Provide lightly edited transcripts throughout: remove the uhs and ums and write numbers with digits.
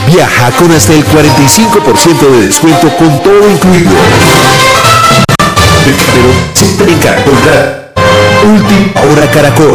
Viaja con hasta el 45% de descuento con todo incluido. Pero siempre en Caracol Radio. Última hora Caracol.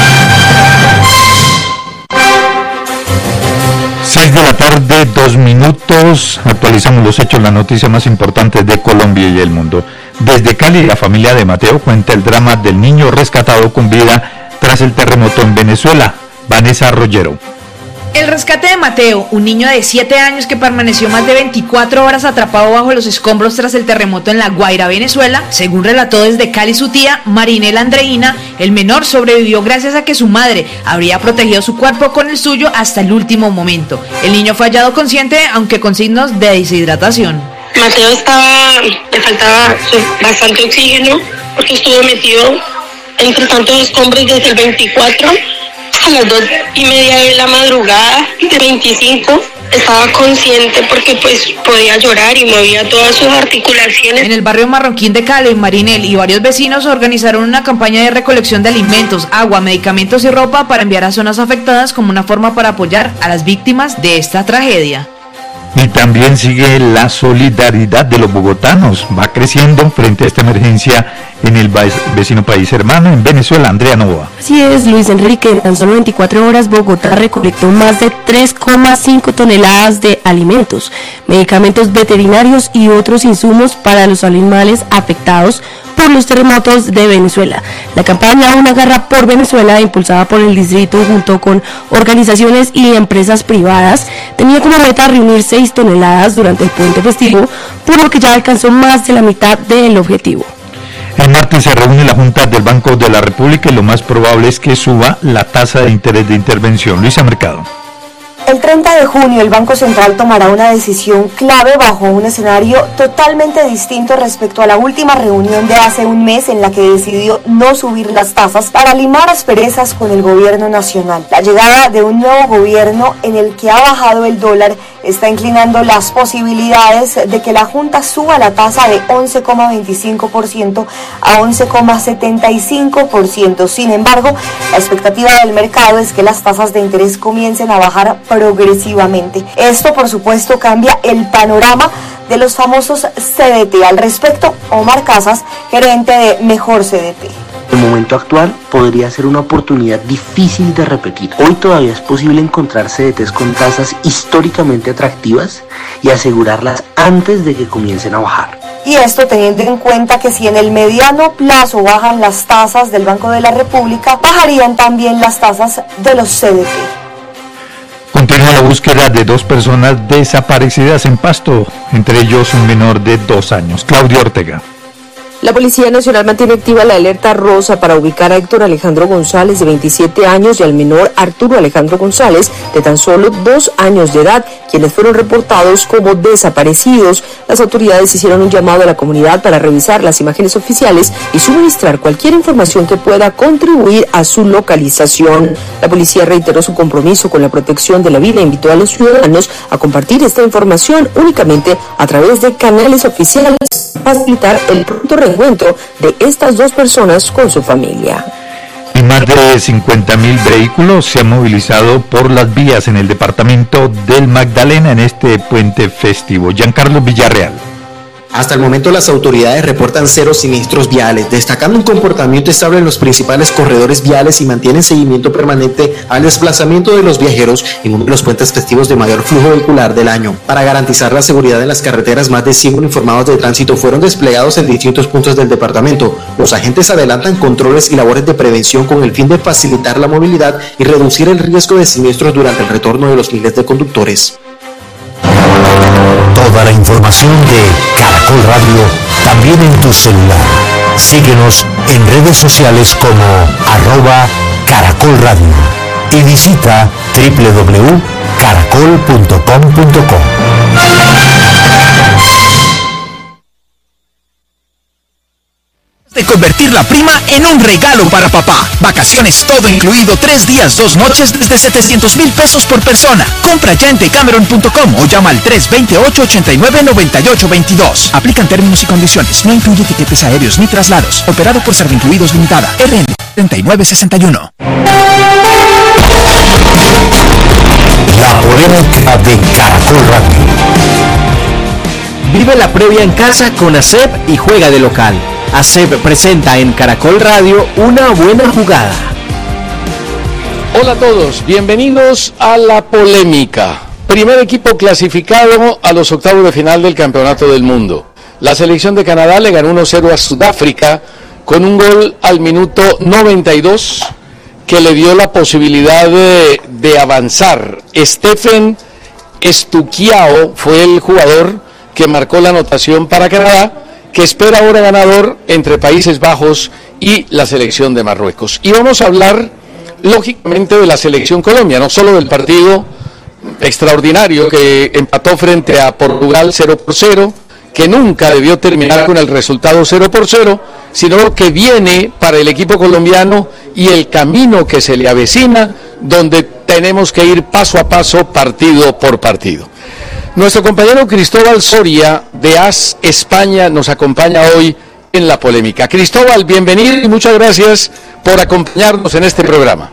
6 de la tarde, 2 minutos. Actualizamos los hechos, las noticias más importantes de Colombia y el mundo. Desde Cali, la familia de Mateo cuenta el drama del niño rescatado con vida tras el terremoto en Venezuela. Vanessa Rollero. El rescate de Mateo, un niño de 7 años que permaneció más de 24 horas atrapado bajo los escombros tras el terremoto en La Guaira, Venezuela, según relató desde Cali su tía, Marinela Andreina, el menor sobrevivió gracias a que su madre habría protegido su cuerpo con el suyo hasta el último momento. El niño fue hallado consciente, aunque con signos de deshidratación. Mateo le faltaba bastante oxígeno porque estuvo metido entre tantos escombros desde el 24 a las 2:30 de la madrugada de 25. Estaba consciente porque pues podía llorar y movía todas sus articulaciones. En el barrio Marroquín de Cali, Marinel y varios vecinos organizaron una campaña de recolección de alimentos, agua, medicamentos y ropa para enviar a zonas afectadas como una forma para apoyar a las víctimas de esta tragedia. Y también sigue la solidaridad de los bogotanos. Va creciendo frente a esta emergencia en el vecino país hermano, en Venezuela. Andrea Novoa. Así es, Luis Enrique. En tan solo 24 horas, Bogotá recolectó más de 3,5 toneladas de alimentos, medicamentos veterinarios y otros insumos para los animales afectados por los terremotos de Venezuela. La campaña Una Garra por Venezuela, impulsada por el distrito junto con organizaciones y empresas privadas, tenía como meta reunir 6 toneladas durante el puente festivo, por lo que ya alcanzó más de la mitad del objetivo. El martes se reúne la Junta del Banco de la República y lo más probable es que suba la tasa de interés de intervención. Luisa Mercado. El 30 de junio el Banco Central tomará una decisión clave bajo un escenario totalmente distinto respecto a la última reunión de hace un mes en la que decidió no subir las tasas para limar asperezas con el gobierno nacional. La llegada de un nuevo gobierno en el que ha bajado el dólar está inclinando las posibilidades de que la Junta suba la tasa de 11,25% a 11,75%. Sin embargo, la expectativa del mercado es que las tasas de interés comiencen a bajar progresivamente. Esto, por supuesto, cambia el panorama de los famosos CDT. Al respecto, Omar Casas, gerente de Mejor CDT. El momento actual podría ser una oportunidad difícil de repetir. Hoy todavía es posible encontrar CDTs con tasas históricamente atractivas y asegurarlas antes de que comiencen a bajar. Y esto teniendo en cuenta que si en el mediano plazo bajan las tasas del Banco de la República, bajarían también las tasas de los CDT. Continúa la búsqueda de 2 personas desaparecidas en Pasto, entre ellos un menor de 2 años. Claudio Ortega. La Policía Nacional mantiene activa la alerta rosa para ubicar a Héctor Alejandro González, de 27 años, y al menor Arturo Alejandro González, de tan solo 2 años de edad, quienes fueron reportados como desaparecidos. Las autoridades hicieron un llamado a la comunidad para revisar las imágenes oficiales y suministrar cualquier información que pueda contribuir a su localización. La policía reiteró su compromiso con la protección de la vida e invitó a los ciudadanos a compartir esta información únicamente a través de canales oficiales para facilitar el pronto reencuentro de estas 2 personas con su familia. Y más de 50.000 vehículos se han movilizado por las vías en el departamento del Magdalena en este puente festivo. Giancarlo Villarreal. Hasta el momento las autoridades reportan 0 siniestros viales, destacando un comportamiento estable en los principales corredores viales y mantienen seguimiento permanente al desplazamiento de los viajeros en uno de los puentes festivos de mayor flujo vehicular del año. Para garantizar la seguridad en las carreteras, más de 100 uniformados de tránsito fueron desplegados en distintos puntos del departamento. Los agentes adelantan controles y labores de prevención con el fin de facilitar la movilidad y reducir el riesgo de siniestros durante el retorno de los miles de conductores. Toda la información de Caracol Radio también en tu celular. Síguenos en redes sociales como @Caracol Radio y visita www.caracol.com.co. De convertir la prima en un regalo para papá. Vacaciones todo incluido, 3 días, 2 noches desde 700,000 pesos por persona. Compra ya en decameron.com o llama al 328-89-9822. Aplican términos y condiciones. No incluye tiquetes aéreos ni traslados. Operado por Servincluidos Limitada. RN 3961. La polémica de Caracol. Caracol Radio. Vive la previa en casa con ASEP y juega de local. ASEP presenta en Caracol Radio Una Buena Jugada. Hola a todos, bienvenidos a La Polémica. Primer equipo clasificado a los octavos de final del Campeonato del Mundo. La selección de Canadá le ganó 1-0 a Sudáfrica con un gol al minuto 92 que le dio la posibilidad de avanzar. Stephen Estuquiao fue el jugador que marcó la anotación para Canadá, que espera ahora ganador entre Países Bajos y la selección de Marruecos. Y vamos a hablar, lógicamente, de la selección Colombia, no solo del partido extraordinario que empató frente a Portugal 0-0, que nunca debió terminar con el resultado 0-0, sino que viene para el equipo colombiano y el camino que se le avecina, donde tenemos que ir paso a paso, partido por partido. Nuestro compañero Cristóbal Soria, de AS España, nos acompaña hoy en La Polémica. Cristóbal, bienvenido y muchas gracias por acompañarnos en este programa.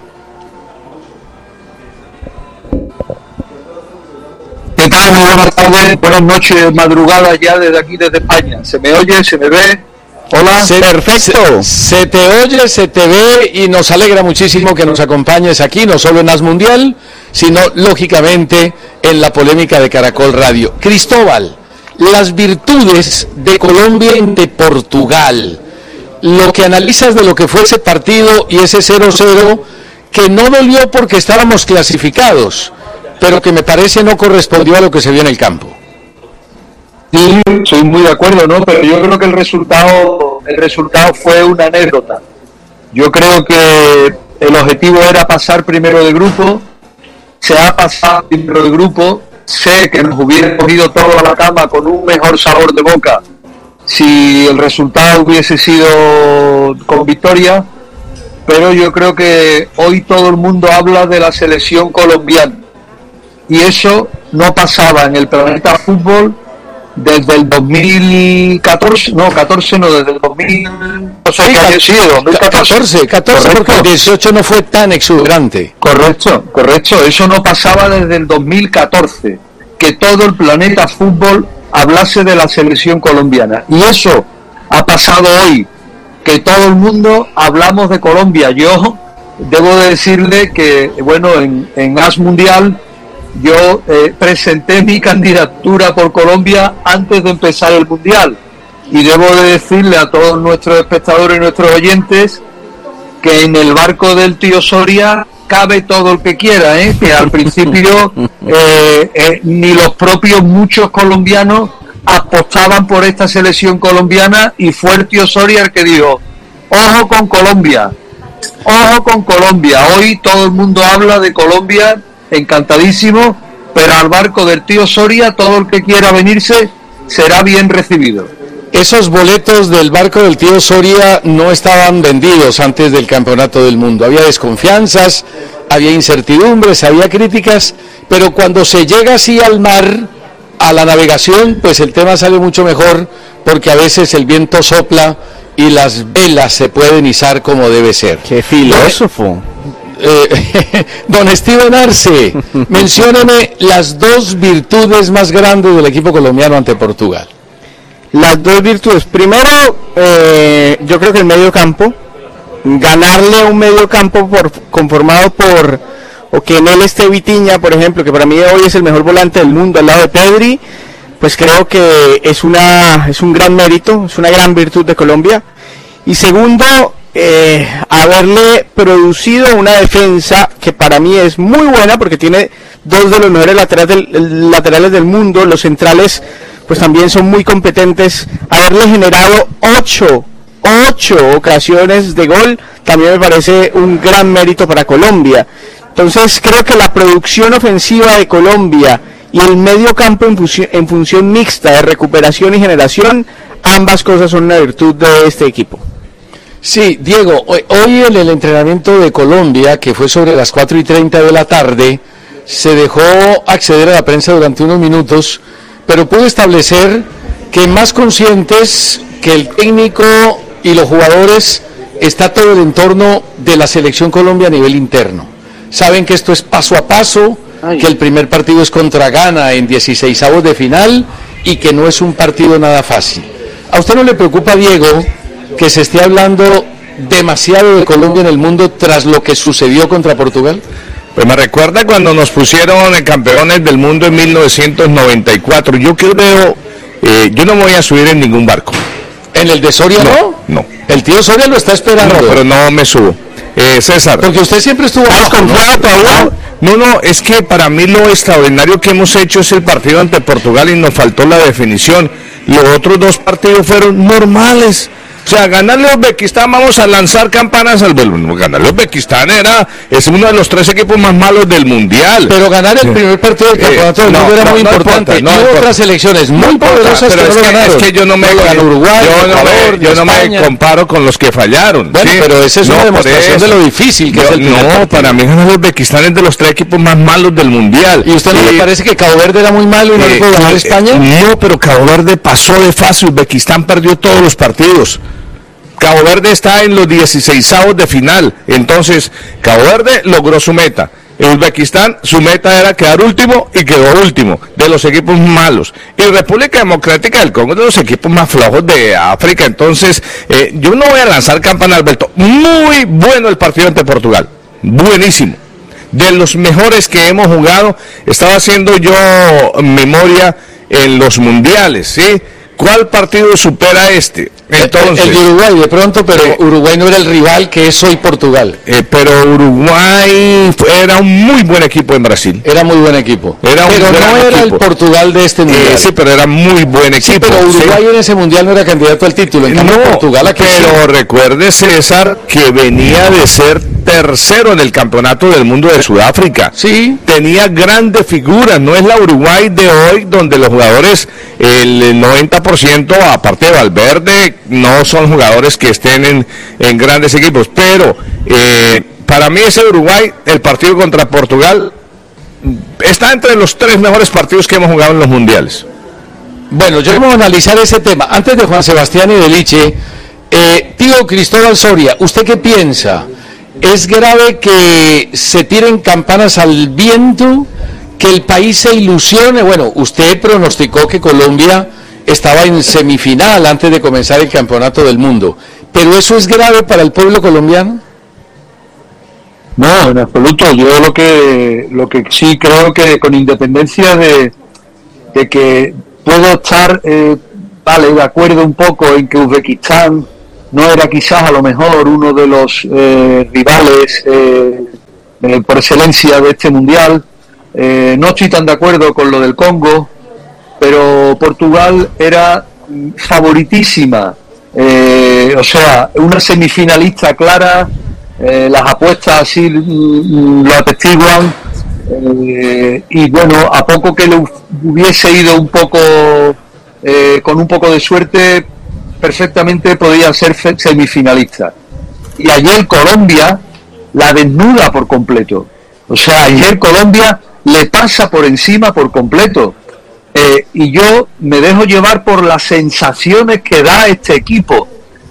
¿Qué tal? Muy buenas tardes, buenas noches, madrugada ya desde aquí, desde España. ¿Se me oye? ¿Se me ve? Hola. Perfecto. Se te oye, se te ve y nos alegra muchísimo que nos acompañes aquí, no solo en AS Mundial, sino lógicamente en La Polémica de Caracol Radio. Cristóbal, las virtudes de Colombia ante Portugal, lo que analizas de lo que fue ese partido y ese 0-0, que no dolió porque estábamos clasificados, pero que me parece no correspondió a lo que se vio en el campo. Sí, estoy muy de acuerdo, ¿no? Pero yo creo que el resultado fue una anécdota. Yo creo que el objetivo era pasar primero de grupo, se ha pasado primero de grupo, sé que nos hubiera cogido todo a la cama con un mejor sabor de boca si el resultado hubiese sido con victoria, pero yo creo que hoy todo el mundo habla de la selección colombiana y eso no pasaba en el planeta fútbol desde el 2014, desde el 2000, no sé qué había sido, 2014. 14, porque el 18 no fue tan exuberante. Correcto, eso no pasaba desde el 2014, que todo el planeta fútbol hablase de la selección colombiana, y eso ha pasado hoy, que todo el mundo hablamos de Colombia. Yo debo de decirle que, bueno, en AS Mundial, yo presenté mi candidatura por Colombia antes de empezar el Mundial y debo de decirle a todos nuestros espectadores y nuestros oyentes que en el barco del tío Soria cabe todo el que quiera, que al principio ni los propios muchos colombianos apostaban por esta selección colombiana y fue el tío Soria el que dijo, ojo con Colombia, hoy todo el mundo habla de Colombia, encantadísimo, pero al barco del tío Soria todo el que quiera venirse será bien recibido. Esos boletos del barco del tío Soria no estaban vendidos antes del Campeonato del Mundo. Había desconfianzas, había incertidumbres, había críticas, pero cuando se llega así al mar, a la navegación, pues el tema sale mucho mejor, porque a veces el viento sopla y las velas se pueden izar como debe ser. ¡Qué filósofo! Don Steven Arce, mencióname las dos virtudes más grandes del equipo colombiano ante Portugal. Las dos virtudes. Primero, yo creo que el medio campo, ganarle a un medio campo conformado por, o que en él esté Vitinha, por ejemplo, que para mí hoy es el mejor volante del mundo al lado de Pedri, pues creo que es un gran mérito, es una gran virtud de Colombia. Y segundo, haberle producido una defensa que para mí es muy buena, porque tiene dos de los mejores laterales del mundo, los centrales pues también son muy competentes, haberle generado 8 ocasiones de gol, también me parece un gran mérito para Colombia. Entonces creo que la producción ofensiva de Colombia y el medio campo en función mixta de recuperación y generación, ambas cosas son una virtud de este equipo. Sí, Diego, hoy en el entrenamiento de Colombia, que fue sobre las 4:30 de la tarde, se dejó acceder a la prensa durante unos minutos, pero pudo establecer que más conscientes que el técnico y los jugadores está todo el entorno de la selección Colombia a nivel interno. Saben que esto es paso a paso, que el primer partido es contra Ghana en 16avos de final y que no es un partido nada fácil. ¿A usted no le preocupa, Diego, que se esté hablando demasiado de Colombia en el mundo tras lo que sucedió contra Portugal? Pues me recuerda cuando nos pusieron campeones del mundo en 1994. Yo creo, yo no me voy a subir en ningún barco. ¿En el de Soria no? No. El tío Soria lo está esperando. No, pero no me subo. César. Porque usted siempre estuvo abajo, ¿no? No, es que para mí lo extraordinario que hemos hecho es el partido ante Portugal y nos faltó la definición. Los otros dos partidos fueron normales. O sea, ganarle a Uzbekistán, vamos a lanzar campanas al vuelo. Ganarle a Uzbekistán es uno de los 3 equipos más malos del mundial. Pero ganar el primer partido del campeonato del mundo era muy importante. Hubo otras selecciones muy poderosas que no lo ganaron. Es que yo no me comparo con los que fallaron. Bueno, ¿sí? Pero esa es una demostración de lo difícil que es el primer partido. Para mí ganar a Uzbekistán es de los 3 equipos más malos del mundial. ¿Y usted no le parece que Cabo Verde era muy malo y no le pudo ganar a España? No, pero Cabo Verde pasó de fase. Uzbekistán perdió todos los partidos. Cabo Verde está en los 16avos de final, entonces Cabo Verde logró su meta. Uzbekistán, su meta era quedar último y quedó último, de los equipos malos. Y República Democrática del Congo, de los equipos más flojos de África. Entonces, yo no voy a lanzar campana, Alberto. Muy bueno el partido ante Portugal, buenísimo. De los mejores que hemos jugado. Estaba haciendo yo memoria en los mundiales, ¿sí? ¿Cuál partido supera este? Entonces, el de Uruguay de pronto, pero Uruguay no era el rival que es hoy Portugal. Pero Uruguay era un muy buen equipo en Brasil. Era muy buen equipo. Pero no era el Portugal de este mundial. Sí, pero era muy buen equipo. Sí, pero Uruguay en ese mundial no era candidato al título. En cambio, Portugal aquí pero recuerde, César, que venía de ser tercero en el campeonato del mundo de Sudáfrica. Sí. Tenía grandes figuras. No es la Uruguay de hoy, donde los jugadores, el 90%, aparte de Valverde, no son jugadores que estén en grandes equipos. Pero para mí ese Uruguay, el partido contra Portugal, está entre los 3 mejores partidos que hemos jugado en los mundiales. Bueno, yo vamos a analizar ese tema. Antes de Juan Sebastián y de Liche, tío Cristóbal Soria, ¿usted qué piensa? ¿Es grave que se tiren campanas al viento, que el país se ilusione? Bueno, usted pronosticó que Colombia estaba en semifinal antes de comenzar el campeonato del mundo, ¿pero eso es grave para el pueblo colombiano? No, en absoluto. Yo lo que sí creo que, con independencia de que puedo estar de acuerdo un poco en que Uzbekistán no era quizás a lo mejor uno de los rivales por excelencia de este mundial. No estoy tan de acuerdo con lo del Congo, pero Portugal era favoritísima, o sea, una semifinalista clara. Las apuestas así lo atestiguan, y bueno, a poco que le hubiese ido un poco con un poco de suerte, perfectamente podía ser semifinalista. Y ayer Colombia la desnuda por completo. O sea, ayer Colombia le pasa por encima por completo. Y yo me dejo llevar por las sensaciones que da este equipo.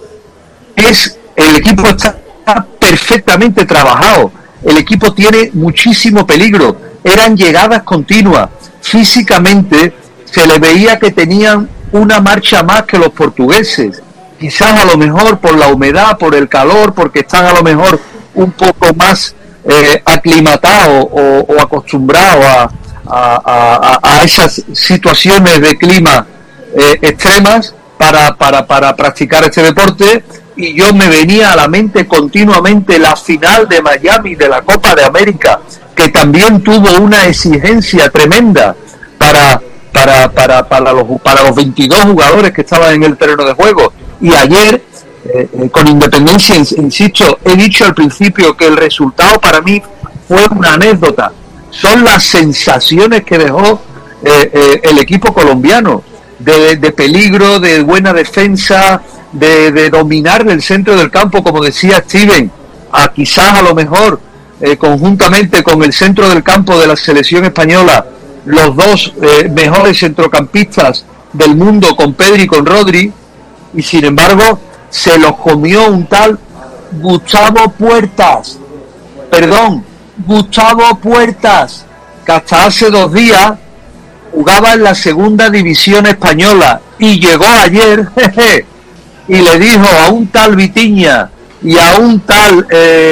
El equipo está perfectamente trabajado. El equipo tiene muchísimo peligro. Eran llegadas continuas. Físicamente se le veía que tenían una marcha más que los portugueses, quizás a lo mejor por la humedad, por el calor, porque están a lo mejor un poco más aclimatados o acostumbrados a esas situaciones de clima extremas para practicar este deporte. Y yo me venía a la mente continuamente la final de Miami de la Copa de América, que también tuvo una exigencia tremenda para los 22 jugadores que estaban en el terreno de juego. Y ayer, con independencia, insisto, he dicho al principio que el resultado para mí fue una anécdota. Son las sensaciones que dejó el equipo colombiano, de peligro, de buena defensa, de dominar el centro del campo, como decía Steven, quizás a lo mejor conjuntamente con el centro del campo de la selección española, los dos mejores centrocampistas del mundo, con Pedri y con Rodri, y sin embargo se los comió un tal Gustavo Puertas, que hasta hace 2 días jugaba en la segunda división española y llegó ayer y le dijo a un tal Vitiña y a un tal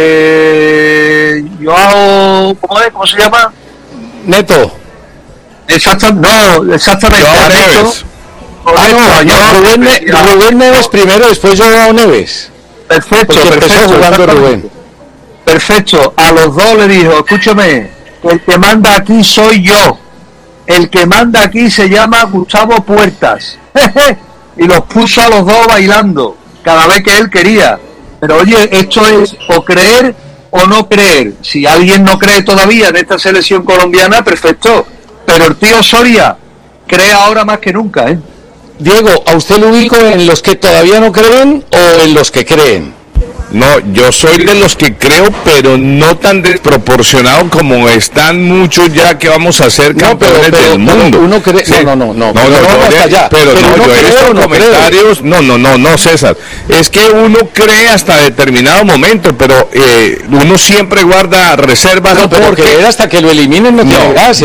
Joao, ¿cómo se llama? Neto. Exactamente, Joao Neves. Rubén Neves primero, después Joao Neves. Perfecto, jugando Rubén. Perfecto, a los dos le dijo, escúchame, el que manda aquí soy yo, el que manda aquí se llama Gustavo Puertas, y los puso a los dos bailando, cada vez que él quería. Pero oye, esto es o creer o no creer. Si alguien no cree todavía en esta selección colombiana, perfecto, pero el tío Soria cree ahora más que nunca, ¿eh? Diego, ¿a usted lo ubico en los que todavía no creen o en los que creen? No, yo soy de los que creo, pero no tan desproporcionado como están muchos ya que vamos a ser campeones del mundo. Uno cree, sí. no, yo creo, he visto comentarios, no, César, es que uno cree hasta determinado momento, pero uno siempre guarda reservas. No, pero creer hasta que lo eliminen no tiene gracia.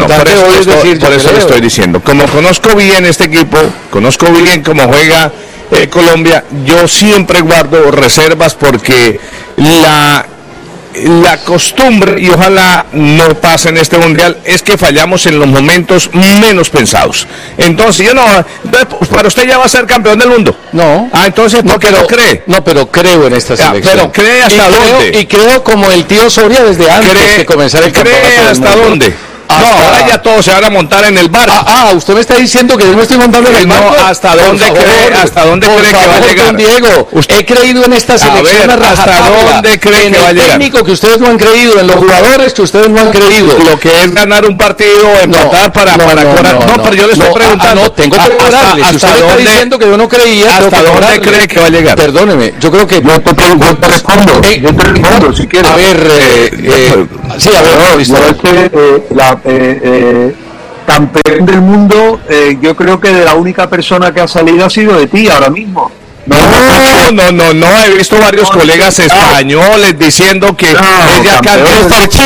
Por eso le estoy diciendo, como conozco bien este equipo, conozco bien cómo juega Colombia, yo siempre guardo reservas porque la costumbre, y ojalá no pase en este mundial, es que fallamos en los momentos menos pensados. Entonces, para usted ya va a ser campeón del mundo. No. Entonces, ¿por qué no cree? No, pero creo en esta selección. Pero cree hasta dónde. Y creo como el tío Soria desde antes de comenzar el campeonato. ¿Cree hasta dónde? Ahora ya todos se van a montar en el barco. Usted me está diciendo que yo me estoy montando en el barco. ¿Hasta dónde cree que va a llegar? Diego, he creído en esta selección. ¿Hasta dónde cree que va a llegar? En el técnico que ustedes no han creído, en los jugadores que ustedes no han creído. Lo que es ganar un partido, empatar para cobrar. No, pero yo le estoy preguntando. No, tengo que cobrarle. Si usted me está diciendo que yo no creía, ¿hasta dónde cree que va a llegar? Perdóneme, yo creo que... Yo te respondo, si quieres. A ver, sí, a ver, campeón del mundo, yo creo que de la única persona que ha salido ha sido de ti ahora mismo. No, he visto varios colegas españoles diciendo que ella cantó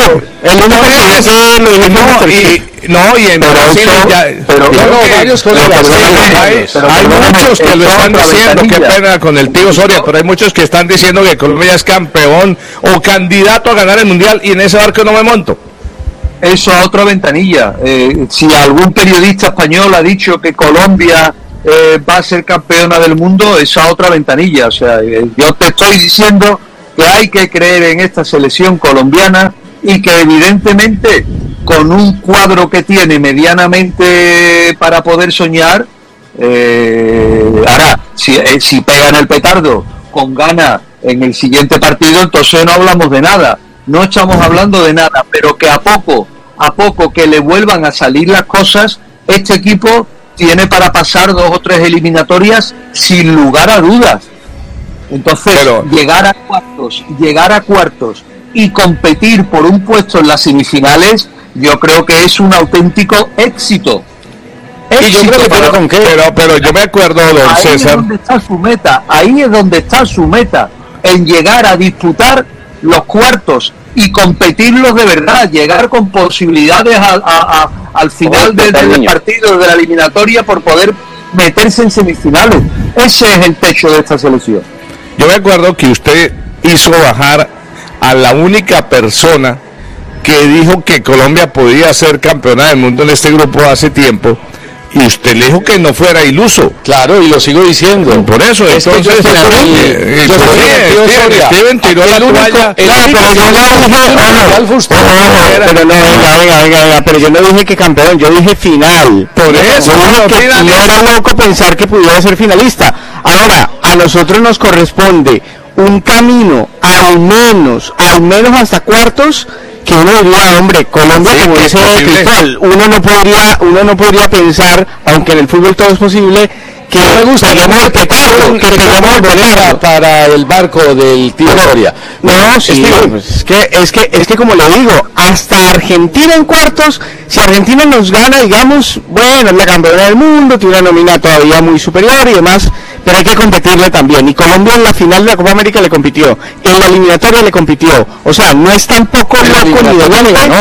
varios colegas. Hay muchos que lo están diciendo, qué pena con el tío Soria, pero hay muchos que están diciendo que Colombia es campeón o candidato a ganar el mundial, y en ese barco no me monto. Eso a otra ventanilla. Si algún periodista español ha dicho que Colombia va a ser campeona del mundo, es a otra ventanilla. O sea, yo te estoy diciendo que hay que creer en esta selección colombiana y que evidentemente con un cuadro que tiene medianamente para poder soñar, ahora, si pegan el petardo con ganas en el siguiente partido, entonces no hablamos de nada. No estamos hablando de nada, pero que a poco que le vuelvan a salir las cosas, este equipo tiene para pasar 2 o 3 eliminatorias sin lugar a dudas. Entonces, llegar a cuartos y competir por un puesto en las semifinales, yo creo que es un auténtico éxito. Y yo creo que tiene con qué. Pero yo me acuerdo, don César. Ahí es donde está su meta, en llegar a disputar los cuartos y competirlos de verdad, llegar con posibilidades al final del partido, de la eliminatoria, por poder meterse en semifinales. Ese es el techo de esta selección. Yo me acuerdo que usted hizo bajar a la única persona que dijo que Colombia podía ser campeona del mundo en este grupo hace tiempo, y usted le dijo que no fuera iluso. Claro, y lo sigo diciendo. Por eso, entonces, Steven tiró la toalla. Pero yo no dije que campeón, yo dije final. Por eso, no era loco pensar que pudiera ser finalista. Ahora, a nosotros nos corresponde un camino, al menos hasta cuartos, que uno diría, hombre, Colombia, como dice Cristóbal, uno no podría pensar, aunque en el fútbol todo es posible, que me gusta que tengamos bolera para el barco del tío Soria. No, sí, es que como le digo, hasta Argentina en cuartos, si Argentina nos gana, digamos, bueno, es la campeona del mundo, tiene una nómina todavía muy superior y demás, pero hay que competirle también. Y Colombia en la final de la Copa América le compitió, en la eliminatoria le compitió. O sea, no es tampoco loco ni de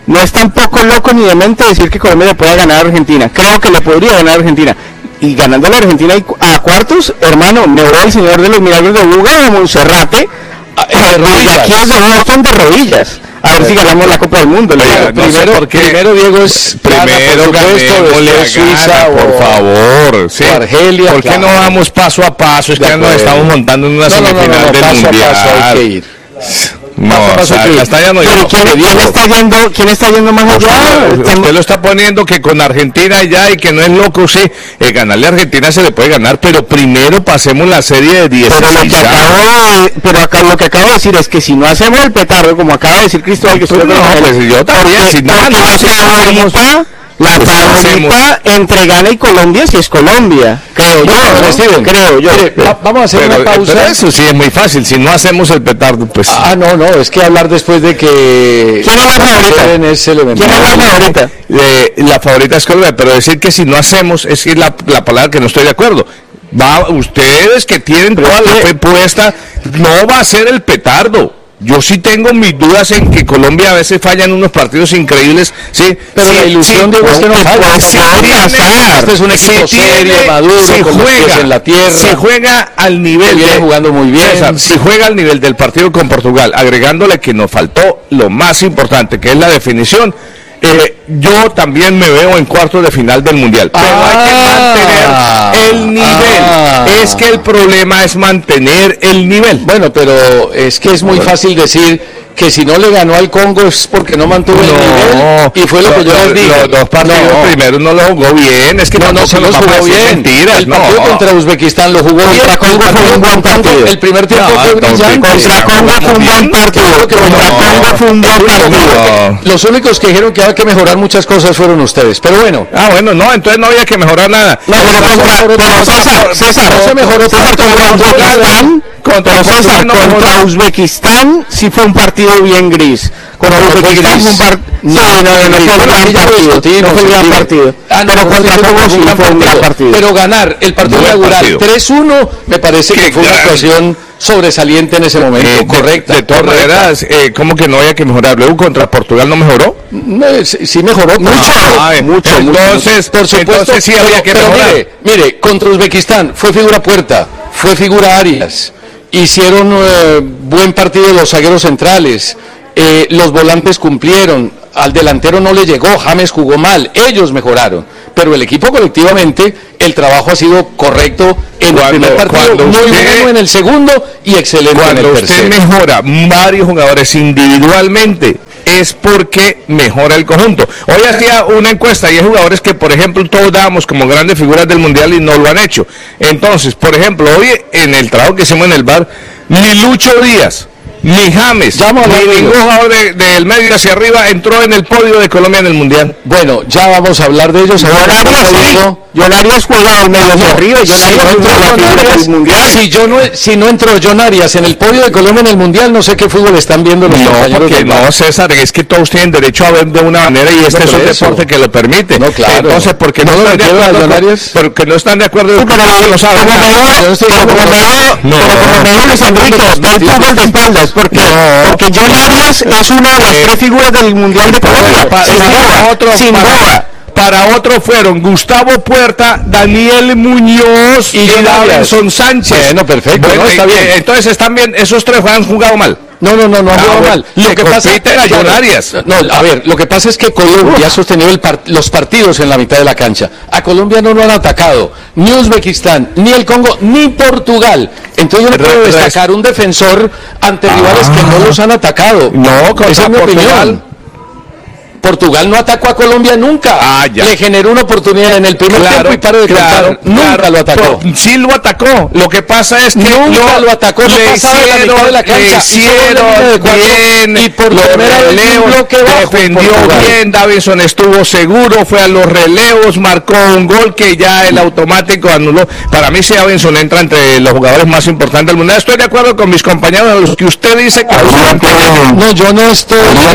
no es tampoco loco ni demente decir que Colombia le pueda ganar a Argentina. Creo que le podría ganar a Argentina. Y ganando a la Argentina a cuartos, hermano, me voy al Señor de los Milagros de Buga, a Monserrate, y aquí es un montón de rodillas. A ver si ganamos la Copa del Mundo. Primero Diego es primero ganémosle Suiza, por favor, sí. O Argelia. ¿Por qué no vamos paso a paso? Es que ya nos estamos montando en una semifinal del Mundial. Paso hay que ir. No, hasta allá no. ¿Quién está yendo más allá? Usted lo está poniendo que con Argentina ya y que no es loco, sí. Ganarle a Argentina se le puede ganar, pero primero pasemos la serie de 16. Pero acá lo que acabo de decir es que si no hacemos el petardo, como acaba de decir Cristóbal, que pues yo también, si no hacemos la favorita entre Ghana y Colombia, si es Colombia, creo yo. Vamos a hacer una pausa. Pero eso sí es muy fácil, si no hacemos el petardo, pues... no, es que hablar después de que... ¿Quién es la favorita? ¿Quién es la favorita? La favorita es Colombia, pero decir que si no hacemos, es la palabra que no estoy de acuerdo. Ustedes que tienen toda la fe puesta, no va a ser el petardo. Yo sí tengo mis dudas en que Colombia a veces falla en unos partidos increíbles, sí. Pero la ilusión de usted no falla. Este es un equipo serio, maduro, con los pies en la tierra. Si juega al nivel viene jugando muy bien. César, si juega al nivel del partido con Portugal, agregándole que nos faltó lo más importante, que es la definición. Yo también me veo en cuartos de final del Mundial, pero hay que mantener el nivel. Es que el problema es mantener el nivel. Bueno, pero es que es muy fácil decir que si no le ganó al Congo es porque no mantuvo el nivel, y fue lo que yo les dije. Los dos partidos primero no lo jugó bien, es que no se los jugó bien. Mentiras, el partido contra Uzbekistán lo jugó bien. Contra Congo fue un buen partido. El primer tiempo fue brillante. Contra Congo fue un buen partido. Los únicos que dijeron que había que mejorar muchas cosas fueron ustedes, pero bueno. No, entonces no había que mejorar nada. César, no se mejoró contra Uzbekistán sí fue un partido bien gris. Contra Uzbekistán fue un partido. No fue un gran partido. Pero contra Congo sí fue un gran partido. Pero ganar el partido inaugural 3-1 me parece que fue una actuación sobresaliente en ese momento, correcta. De todas maneras, ¿cómo que no había que mejorar? Luego contra Portugal no mejoró. Sí mejoró mucho. Entonces, por supuesto, sí había que mejorar. Mire, contra Uzbekistán fue figura Puerta, fue figura Arias. Hicieron buen partido los zagueros centrales, los volantes cumplieron, al delantero no le llegó, James jugó mal, ellos mejoraron, pero el equipo colectivamente, el trabajo ha sido correcto en el primer partido, muy bueno en el segundo y excelente en el tercero. Cuando usted mejora varios jugadores individualmente, es porque mejora el conjunto. Hoy hacía una encuesta y hay jugadores que, por ejemplo, todos dábamos como grandes figuras del Mundial y no lo han hecho. Entonces, por ejemplo, hoy en el trabajo que hicimos en el bar, ni Lucho Díaz, ni James, ni ningún jugador del medio hacia arriba entró en el podio de Colombia en el Mundial. Bueno, ya vamos a hablar de ellos. John Arias juega al medio hacia arriba y si no entró John Arias en el podio de Colombia en el Mundial, no sé qué fútbol están viendo los compañeros. No, César, es que todos tienen derecho a ver de una manera y este es un deporte que lo permite. No, claro. Entonces, ¿por qué no lo metieron a John Arias? Porque no están de acuerdo. Como me espaldas, porque John Arias es una de las tres figuras del Mundial de Colombia. Sin duda. Para otro fueron Gustavo Puerta, Daniel Muñoz y Davinson Sánchez. Bueno, perfecto, está bien. Entonces están bien, esos tres han jugado mal. No han jugado mal. Lo que pasa es que John Arias. Lo que pasa es que Colombia ha sostenido los partidos en la mitad de la cancha. A Colombia no lo han atacado ni Uzbekistán, ni el Congo, ni Portugal. Entonces yo le puedo destacar un defensor ante rivales que no los han atacado. Esa es mi opinión. Portugal no atacó a Colombia nunca. Le generó una oportunidad en el primer tiempo y paro de contar. Nunca lo atacó. Sí lo atacó. Lo que pasa es que nunca lo atacó. No pasaba de la mitad de la cancha. Bien, y por primera vez defendió bien. Davinson estuvo seguro, fue a los relevos, marcó un gol que ya el automático anuló. Para mí, si Davinson entra entre los jugadores más importantes del mundo. Estoy de acuerdo con mis compañeros a los que usted dice que no, yo no estoy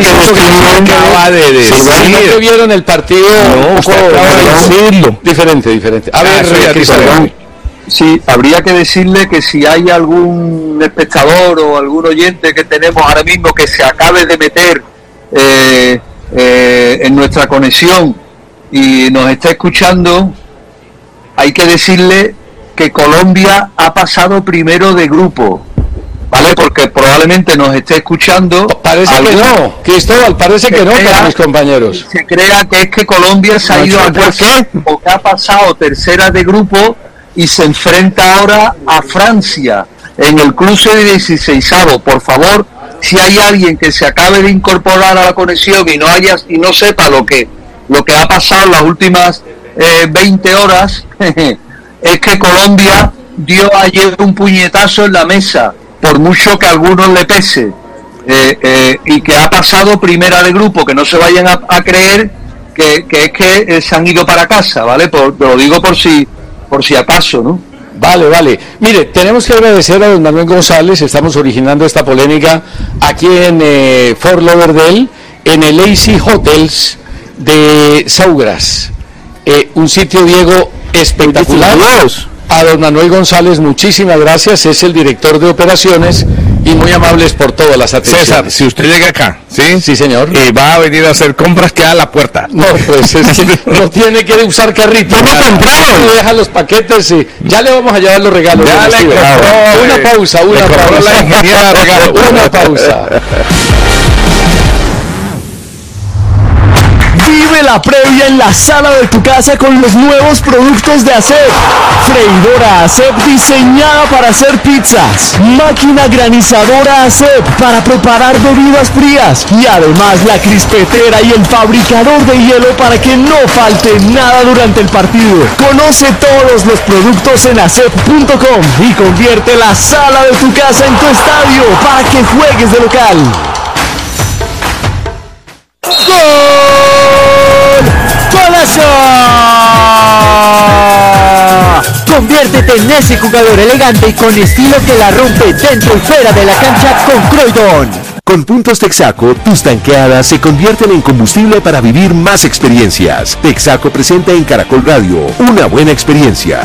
no que vieron el partido diferente. A ver, Cristian. Sí, habría que decirle que si hay algún espectador o algún oyente que tenemos ahora mismo que se acabe de meter en nuestra conexión y nos está escuchando, hay que decirle que Colombia ha pasado primero de grupo, ¿vale? Porque probablemente nos esté escuchando. Parece que no, Cristóbal, parece que no para mis compañeros. Se crea que es que Colombia se ha ido a casa porque ha pasado tercera de grupo y se enfrenta ahora a Francia en el cruce de 16avos. Por favor, si hay alguien que se acabe de incorporar a la conexión y no sepa lo que ha pasado en las últimas 20 horas, es que Colombia dio ayer un puñetazo en la mesa, por mucho que a algunos le pese, y que ha pasado primera de grupo, que no se vayan a creer que es que se han ido para casa, ¿vale? Lo digo por si acaso, ¿no? Vale. Mire, tenemos que agradecer a don Manuel González. Estamos originando esta polémica aquí en Fort Lauderdale, en el AC Hotels de Saugrass. Un sitio, Diego, espectacular. A don Manuel González, muchísimas gracias. Es el director de operaciones y muy amables por todas las atenciones. César, si usted llega acá, ¿sí? Sí, señor. Y va a venir a hacer compras, queda a la puerta. No, pues es que no tiene que usar carrito. No temprano. Y deja los paquetes y ya le vamos a llevar los regalos. Ya le compró, una pausa. La ingeniera regalo. Una pausa. Vive la previa en la sala de tu casa con los nuevos productos de ASEP. Freidora ASEP diseñada para hacer pizzas. Máquina granizadora ASEP para preparar bebidas frías. Y además la crispetera y el fabricador de hielo para que no falte nada durante el partido. Conoce todos los productos en asep.com y convierte la sala de tu casa en tu estadio para que juegues de local. Conviértete en ese jugador elegante y con estilo que la rompe dentro y fuera de la cancha con Croydon. Con puntos Texaco, tus tanqueadas se convierten en combustible para vivir más experiencias. Texaco presenta en Caracol Radio una buena experiencia.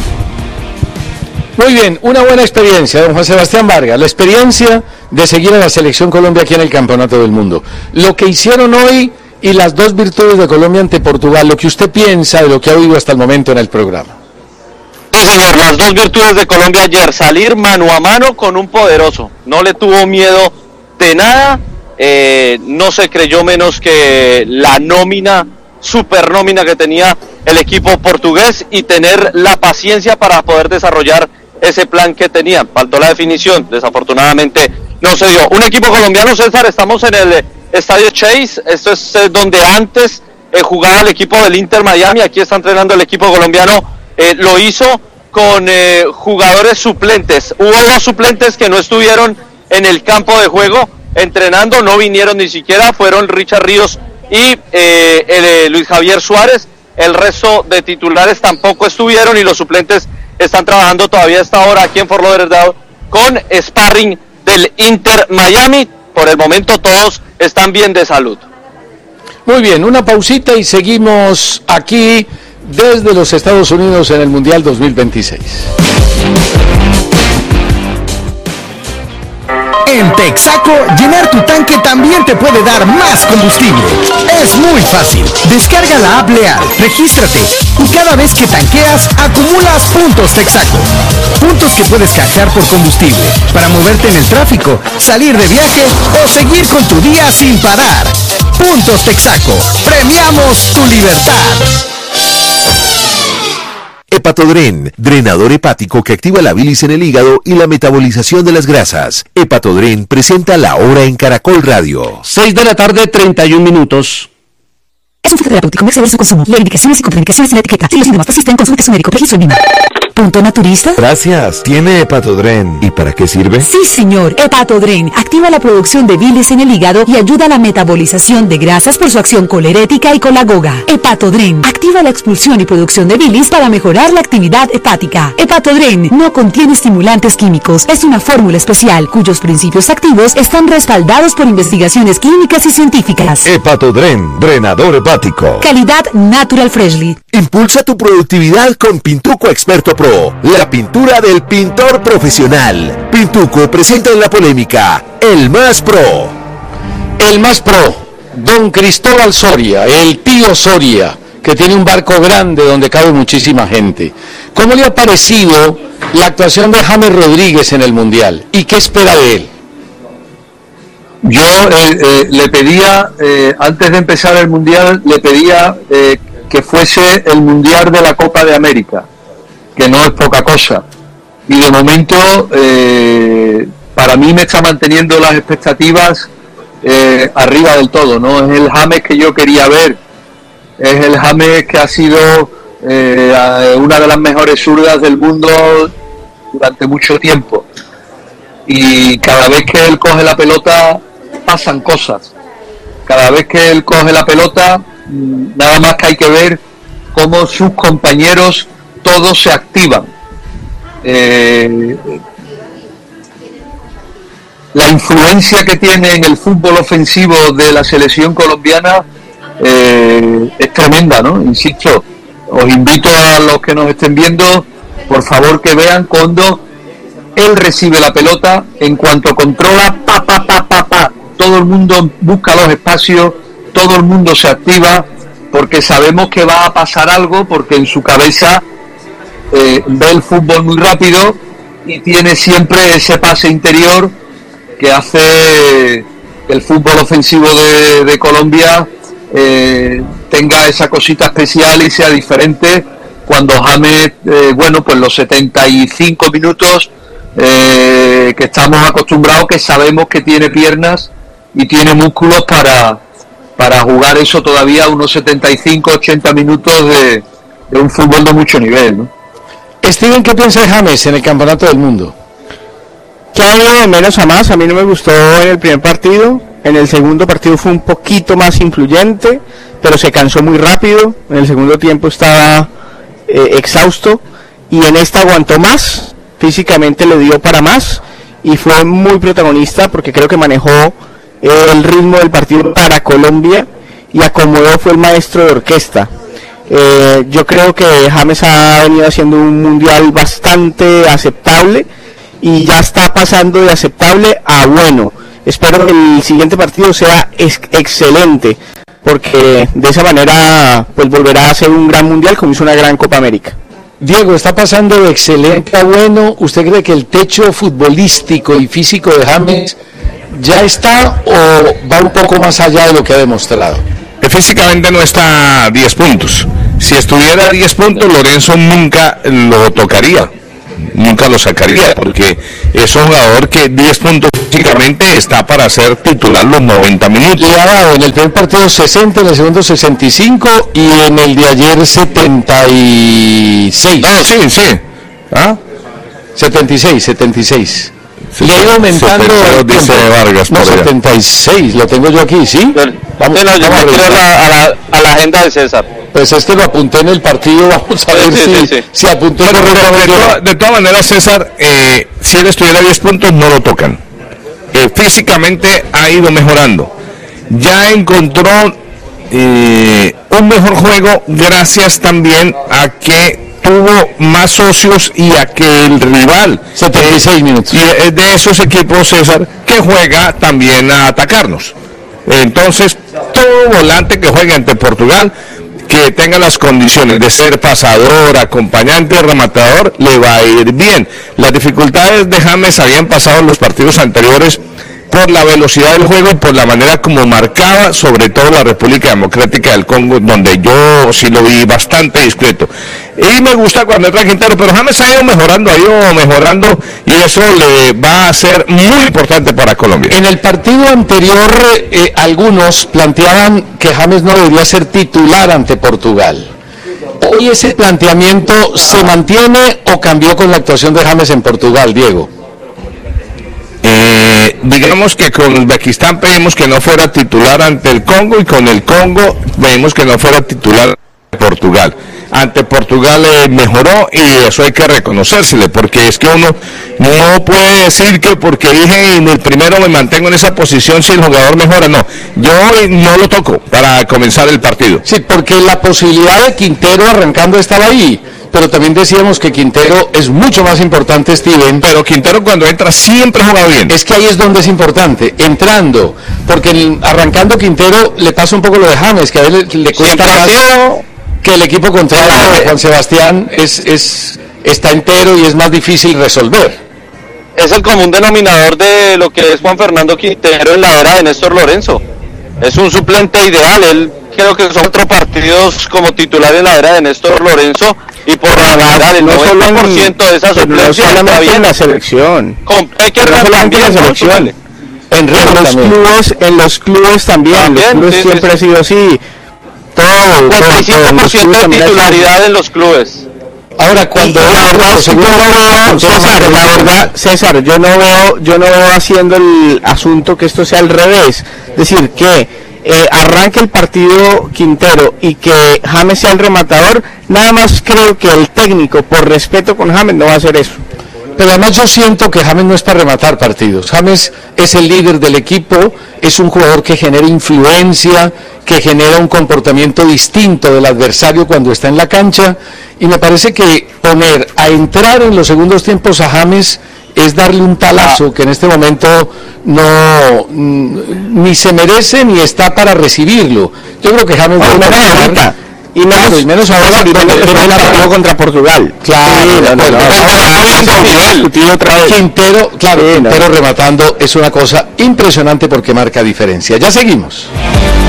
Muy bien, una buena experiencia, don Juan Sebastián Vargas. La experiencia de seguir a la Selección Colombia aquí en el Campeonato del Mundo. Lo que hicieron hoy y las dos virtudes de Colombia ante Portugal, lo que usted piensa de lo que ha oído hasta el momento en el programa. Sí, señor, las dos virtudes de Colombia ayer, salir mano a mano con un poderoso, no le tuvo miedo de nada, no se creyó menos que la super nómina que tenía el equipo portugués y tener la paciencia para poder desarrollar ese plan que tenía. Faltó la definición, desafortunadamente no se dio. Un equipo colombiano, César, estamos en el Estadio Chase, esto es donde antes jugaba el equipo del Inter Miami, aquí está entrenando el equipo colombiano, lo hizo con jugadores suplentes. Hubo dos suplentes que no estuvieron en el campo de juego entrenando, no vinieron ni siquiera, fueron Richard Ríos y Luis Javier Suárez. El resto de titulares tampoco estuvieron y los suplentes están trabajando todavía a esta hora aquí en Fort Lauderdale con sparring del Inter Miami. Por el momento todos están bien de salud. Muy bien, una pausita y seguimos aquí desde los Estados Unidos en el Mundial 2026. En Texaco, llenar tu tanque también te puede dar más combustible. Es muy fácil. Descarga la app Leal, regístrate y cada vez que tanqueas, acumulas puntos Texaco. Puntos que puedes canjear por combustible para moverte en el tráfico, salir de viaje o seguir con tu día sin parar. Puntos Texaco. Premiamos tu libertad. Hepatodren, drenador hepático que activa la bilis en el hígado y la metabolización de las grasas. Hepatodren presenta La Hora en Caracol Radio. 6:31 p.m. Es un terapéutico, no exceder su consumo. Leer indicaciones y contraindicaciones en la etiqueta. Si los síntomas persisten, consulte su médico. Registro en línea. ¿Punto naturista? Gracias. ¿Tiene Hepatodren? ¿Y para qué sirve? Sí, señor. Hepatodren activa la producción de bilis en el hígado y ayuda a la metabolización de grasas por su acción colerética y colagoga. Hepatodren activa la expulsión y producción de bilis para mejorar la actividad hepática. Hepatodren no contiene estimulantes químicos. Es una fórmula especial cuyos principios activos están respaldados por investigaciones clínicas y científicas. Hepatodren, drenador hepático. Calidad Natural Freshly. Impulsa tu productividad con Pintuco Experto Pro, la pintura del pintor profesional. Pintuco presenta en la polémica El Más Pro. El Más Pro, don Cristóbal Soria, el tío Soria, que tiene un barco grande donde cabe muchísima gente. ¿Cómo le ha parecido la actuación de James Rodríguez en el Mundial? ¿Y qué espera de él? Yo le pedía, antes de empezar el Mundial, le pedía que fuese el Mundial de la Copa de América, que no es poca cosa. Y de momento, para mí me está manteniendo las expectativas arriba del todo, ¿no? Es el James que yo quería ver, es el James que ha sido una de las mejores zurdas del mundo durante mucho tiempo. Y cada vez que él coge la pelota pasan cosas. Cada vez que él coge la pelota, nada más que hay que ver cómo sus compañeros todos se activan. La influencia que tiene en el fútbol ofensivo de la selección colombiana es tremenda, ¿no? Insisto, os invito a los que nos estén viendo, por favor, que vean cuando él recibe la pelota, en cuanto controla, todo el mundo busca los espacios, todo el mundo se activa, porque sabemos que va a pasar algo, porque en su cabeza ve el fútbol muy rápido y tiene siempre ese pase interior que hace que el fútbol ofensivo de Colombia tenga esa cosita especial y sea diferente cuando James, pues los 75 minutos que estamos acostumbrados, que sabemos que tiene piernas y tiene músculos para jugar eso todavía unos 75-80 minutos de un fútbol de mucho nivel, ¿no? Steven, ¿qué piensa de James en el Campeonato del Mundo? Que ha ido de menos a más. A mí no me gustó en el primer partido. En el segundo partido fue un poquito más influyente, pero se cansó muy rápido. En el segundo tiempo estaba exhausto, y en esta aguantó más, físicamente le dio para más y fue muy protagonista, porque creo que manejó el ritmo del partido para Colombia y acomodó, fue el maestro de orquesta. Yo creo que James ha venido haciendo un mundial bastante aceptable y ya está pasando de aceptable a bueno. Espero que el siguiente partido sea excelente, porque de esa manera pues volverá a ser un gran mundial como hizo una gran Copa América. Diego, está pasando de excelente a bueno. ¿Usted cree que el techo futbolístico y físico de James ya está o va un poco más allá de lo que ha demostrado? Físicamente no está a 10 puntos. Si estuviera a 10 puntos, Lorenzo nunca lo tocaría, nunca lo sacaría, porque es un jugador que 10 puntos físicamente está para ser titular los 90 minutos. Le ha dado en el primer partido 60, en el segundo 65 y en el de ayer 76. No, sí. ¿Ah? 76. Le ha ido aumentando. Dice Vargas, no, 76, lo tengo yo aquí, ¿sí? Vamos a la agenda de César. Pues es que lo apunté en el partido, vamos a ver si apunté de todas maneras, César, si él estuviera a 10 puntos, no lo tocan. Físicamente ha ido mejorando. Ya encontró un mejor juego gracias también a que tuvo más socios y a que el rival 76 minutos y es de esos equipos, César, que juega también a atacarnos. Entonces todo volante que juegue ante Portugal, que tenga las condiciones de ser pasador, acompañante, rematador, le va a ir bien. Las dificultades de James habían pasado en los partidos anteriores por la velocidad del juego y por la manera como marcaba, sobre todo la República Democrática del Congo, donde yo sí lo vi bastante discreto. Y me gusta cuando entra Quintero, pero James ha ido mejorando y eso le va a ser muy importante para Colombia. En el partido anterior, algunos planteaban que James no debería ser titular ante Portugal. ¿Hoy ese planteamiento se mantiene o cambió con la actuación de James en Portugal, Diego? Digamos que con Uzbekistán pedimos que no fuera titular ante el Congo, y con el Congo pedimos que no fuera titular ante Portugal. Ante Portugal mejoró, y eso hay que reconocérsele, porque es que uno no puede decir que porque dije en el primero me mantengo en esa posición si el jugador mejora. No, yo no lo toco para comenzar el partido. Sí, porque la posibilidad de Quintero arrancando estaba ahí. pero también decíamos que Quintero es mucho más importante, Steven. Pero Quintero cuando entra siempre juega bien. Es que ahí es donde es importante, entrando, porque arrancando Quintero le pasa un poco lo de James, que a él le cuesta más que el equipo contrario. Juan Sebastián está entero y es más difícil resolver. Es el común denominador de lo que es Juan Fernando Quintero en la era de Néstor Lorenzo. Es un suplente ideal, él creo que son 4 partidos como titular en la era de Néstor Lorenzo, y por lo general el 90% de esa suplencia no está bien. En la selección. Con Peckerman también, en la selección. En los clubes también. Los clubes siempre ha sido así. 45% de titularidad en los clubes. Ahora, cuando César, yo no veo haciendo el asunto que esto sea al revés. Es decir, que arranque el partido Quintero y que James sea el rematador. Nada más creo que el técnico, por respeto con James, no va a hacer eso. Pero además yo siento que James no es para rematar partidos. James es el líder del equipo, es un jugador que genera influencia, que genera un comportamiento distinto del adversario cuando está en la cancha, y me parece que poner a entrar en los segundos tiempos a James es darle un talazo que en este momento no ni se merece ni está para recibirlo. Yo creo que James y menos ahora el partido contra Portugal. Claro, Quintero, Quintero rematando es una cosa impresionante porque marca diferencia. Ya seguimos.